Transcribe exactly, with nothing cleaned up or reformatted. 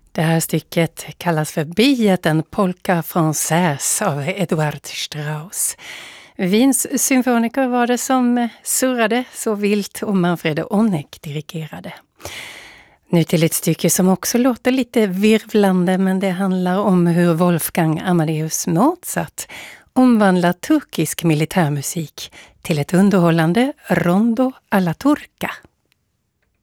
Det här stycket kallas för Biet, en polka française av Eduard Strauss. Wiens symfoniker var det som surrade så vilt och Manfred Honeck dirigerade. Nu till ett stycke som också låter lite virvlande, men det handlar om hur Wolfgang Amadeus Mozart omvandlar turkisk militärmusik till ett underhållande rondo alla turca.